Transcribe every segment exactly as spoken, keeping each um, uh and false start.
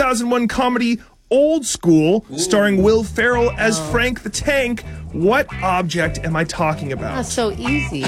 thousand one comedy Old School, Ooh. starring Will Ferrell as oh. Frank the Tank. What object am I talking about? That's so easy.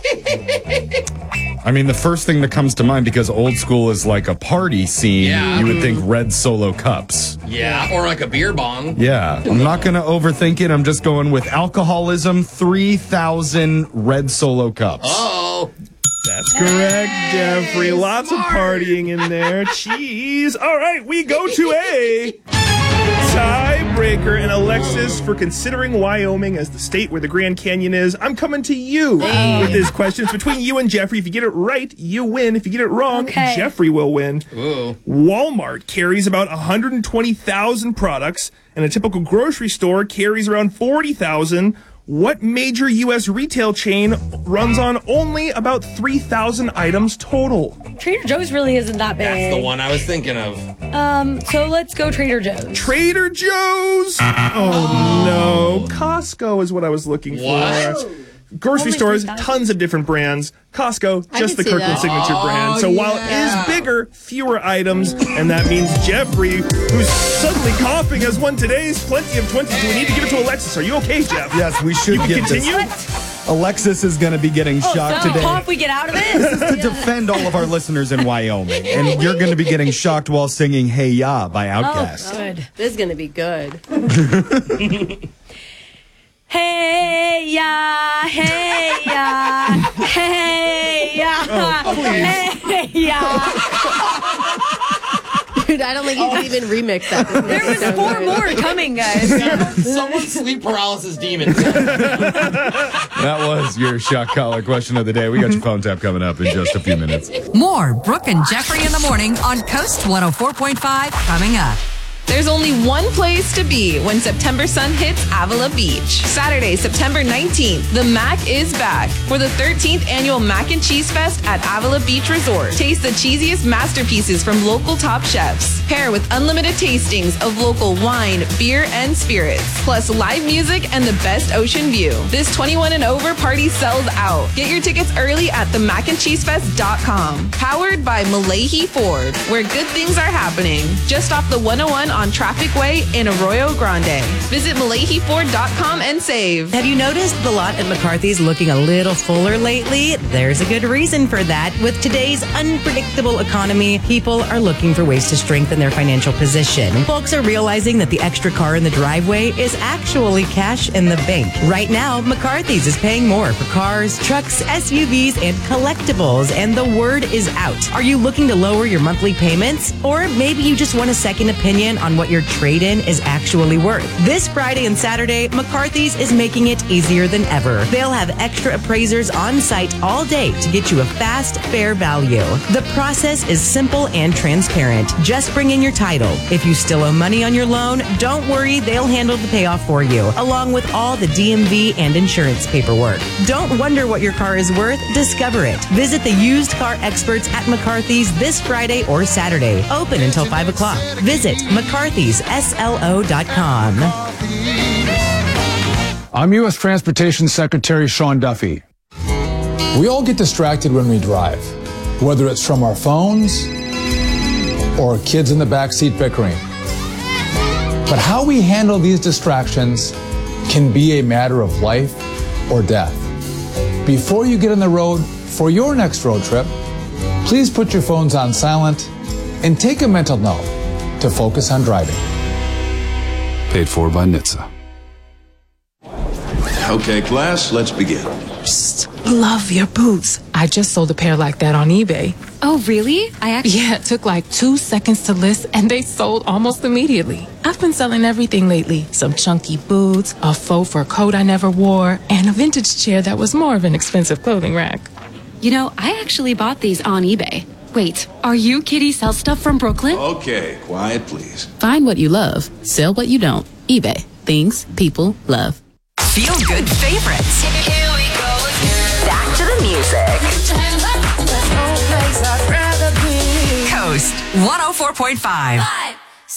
I mean, the first thing that comes to mind, because Old School is like a party scene, yeah. you would think red Solo cups. Yeah, or like a beer bong. Yeah, I'm not going to overthink it. I'm just going with alcoholism, three thousand red Solo cups. Oh. That's correct, Jeffrey. Lots smart. of partying in there. Cheese. All right, we go to a tiebreaker. And Alexis, for considering Wyoming as the state where the Grand Canyon is, I'm coming to you hey. with this question. It's between you and Jeffrey. If you get it right, you win. If you get it wrong, okay. Jeffrey will win. Ooh. Walmart carries about one hundred twenty thousand products, and a typical grocery store carries around forty thousand. What major U S retail chain runs on only about three thousand items total? Trader Joe's really isn't that big. That's the one I was thinking of. Um, so let's go Trader Joe's. Trader Joe's? Oh, no. Costco is what I was looking for. What? Grocery Only stores, tons of different brands. Costco, just the Kirkland that. signature oh, brand. So yeah. while it is bigger, fewer items, and that means Jeffrey, who's suddenly coughing, has won today's Plenty of twenty. Do we need to give it to Alexis? Are you okay, Jeff? Yes, we should you give continue? this. Alexis is going to be getting oh, shocked so today. Cough, we get out of this? This is to defend all of our listeners in Wyoming. And you're going to be getting shocked while singing Hey Ya by Outkast. Oh, good. This is going to be good. Hey ya, hey ya, hey ya, oh, hey ya. Dude, I don't think you can even remix that. There was four more coming, guys. Someone's sleep paralysis demon. That was your shock collar question of the day. We got your phone tap coming up in just a few minutes. More Brooke and Jeffrey in the morning on Coast one oh four point five coming up. There's only one place to be when September sun hits Avila Beach. Saturday, September nineteenth, the Mac is back for the thirteenth annual Mac and Cheese Fest at Avila Beach Resort. Taste the cheesiest masterpieces from local top chefs. Pair with unlimited tastings of local wine, beer, and spirits. Plus live music and the best ocean view. This twenty-one and over party sells out. Get your tickets early at the mac and cheese fest dot com. Powered by Malahi Ford, where good things are happening. Just off the one oh one on Traffic Way in Arroyo Grande. Visit Malahi Ford dot com and save. Have you noticed the lot at McCarthy's looking a little fuller lately? There's a good reason for that. With today's unpredictable economy, people are looking for ways to strengthen their financial position. Folks are realizing that the extra car in the driveway is actually cash in the bank. Right now, McCarthy's is paying more for cars, trucks, S U Vs, and collectibles, and the word is out. Are you looking to lower your monthly payments? Or maybe you just want a second opinion on what your trade-in is actually worth. This Friday and Saturday, McCarthy's is making it easier than ever. They'll have extra appraisers on site all day to get you a fast, fair value. The process is simple and transparent. Just bring in your title. If you still owe money on your loan, don't worry, they'll handle the payoff for you, along with all the D M V and insurance paperwork. Don't wonder what your car is worth, discover it. Visit the used car experts at McCarthy's this Friday or Saturday. Open until five o'clock. Visit McCarthy's S L O dot com. I'm U S Transportation Secretary Sean Duffy. We all get distracted when we drive, whether it's from our phones or kids in the backseat bickering. But how we handle these distractions can be a matter of life or death. Before you get on the road for your next road trip, please put your phones on silent and take a mental note to focus on driving. Paid for by N H T S A. Okay, class, let's begin. Psst, love your boots. I just sold a pair like that on eBay. Oh, really? I actually... Yeah, it took like two seconds to list, and they sold almost immediately. I've been selling everything lately. Some chunky boots, a faux fur coat I never wore, and a vintage chair that was more of an expensive clothing rack. You know, I actually bought these on eBay. Wait, are you Kitty Sell Stuff from Brooklyn? Okay, quiet, please. Find what you love. Sell what you don't. eBay. Things people love. Feel good favorites. Here we go. Back to the music. Coast one oh four point five.